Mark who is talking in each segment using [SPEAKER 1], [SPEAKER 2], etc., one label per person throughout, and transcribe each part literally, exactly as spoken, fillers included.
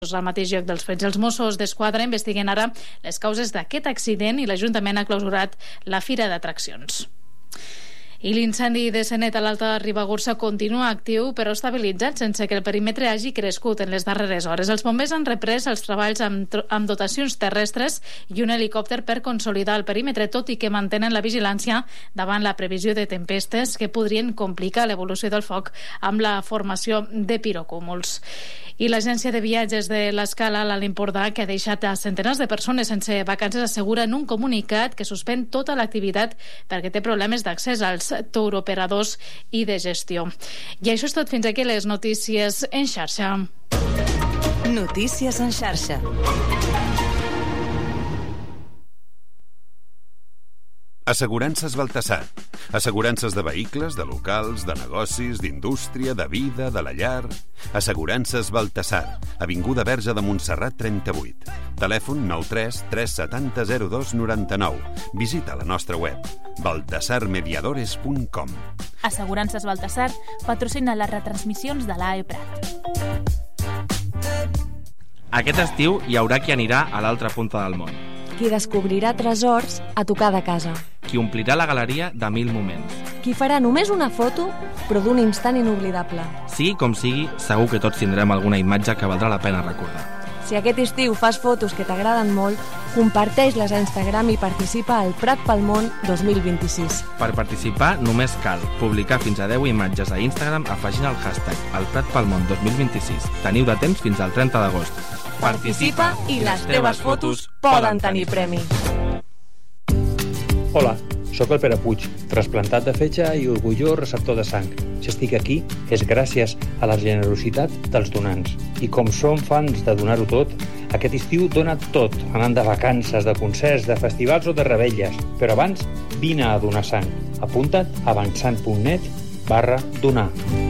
[SPEAKER 1] Al mateix lloc dels fets, els Mossos d'Esquadra investiguen ara les causes d'aquest accident i l'Ajuntament ha clausurat la fira d'atraccions. I l'incendi de Senet a l'Alta Ribagorça continua actiu, però estabilitzat, sense que el perímetre hagi crescut en les darreres hores. Els bombers han reprès els treballs amb, amb dotacions terrestres i un helicòpter per consolidar el perímetre, tot i que mantenen la vigilància davant la previsió de tempestes que podrien complicar l'evolució del foc amb la formació de pirocúmuls. I l'agència de viatges de l'Escala, l'Alt Empordà, que ha deixat a centenars de persones sense vacances, assegura en un comunicat que suspèn tota l'activitat perquè té problemes d'accés als touroperadors i de gestió. I això és tot. Fins aquí les notícies en xarxa.
[SPEAKER 2] Notícies en xarxa.
[SPEAKER 3] Assegurances Baltasar. Assegurances de vehicles, de locals, de negocis, d'indústria, de vida, de la llar. Assegurances Baltasar. Avinguda Verge de Montserrat trenta-vuit. Telèfon nou tres tres set zero zero dos nou nou. Visita la nostra web baltasar mediadores punt com.
[SPEAKER 4] Assegurances Baltasar patrocina les retransmissions de l'A E Prat.
[SPEAKER 5] Aquest estiu hi haurà qui anirà a l'altra punta del món.
[SPEAKER 6] Qui descobrirà tresors a tocar de casa.
[SPEAKER 5] Qui omplirà la galeria de mil moments.
[SPEAKER 6] Qui farà només una foto, però d'un instant inoblidable.
[SPEAKER 5] Sigui com sigui, segur que tots tindrem alguna imatge que valdrà la pena recordar.
[SPEAKER 6] Si aquest estiu fas fotos que t'agraden molt, comparteix-les a Instagram i participa al Prat pel Món dos mil vint-i-sis.
[SPEAKER 5] Per participar només cal publicar fins a deu imatges a Instagram afegint el hashtag el Prat pel Món dos mil vint-i-sis. Teniu de temps fins al trenta d'agost.
[SPEAKER 6] Participa i les teves fotos poden tenir premi.
[SPEAKER 7] Hola, sóc el Pere Puig, trasplantat de fetge i orgullós receptor de sang. Si estic aquí és gràcies a la generositat dels donants. I com som fans de donar-ho tot, aquest estiu dona tot, anant de vacances, de concerts, de festivals o de revetlles. Però abans, vine a donar sang. Apunta't a avançant.net barra donar.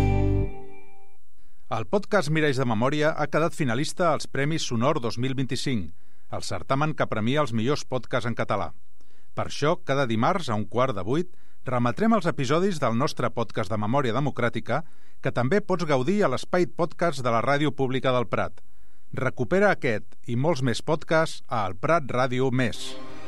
[SPEAKER 8] El podcast Miralls de Memòria ha quedat finalista als Premis Sonor dos mil vint-i-cinc, el certamen que premia els millors podcasts en català. Per això, cada dimarts a un quart de vuit, remetrem els episodis del nostre podcast de Memòria Democràtica, que també pots gaudir a l'espai podcast de la Ràdio Pública del Prat. Recupera aquest i molts més podcasts a El Prat Ràdio Més.